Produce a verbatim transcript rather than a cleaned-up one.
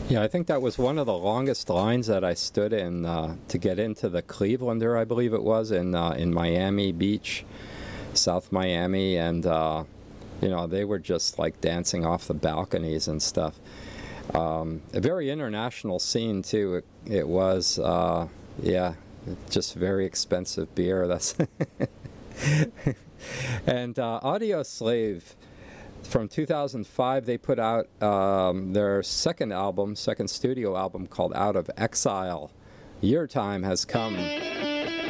Yeah, I think that was one of the longest lines that I stood in uh, to get into the Clevelander, I believe it was, in uh, in Miami Beach, South Miami, and uh, you know, they were just like dancing off the balconies and stuff. Um, a very international scene too. It, it was, uh, yeah, just very expensive beer. That's and uh, Audio Slave. From two thousand five, they put out um, their second album, second studio album called Out of Exile. Your time has come.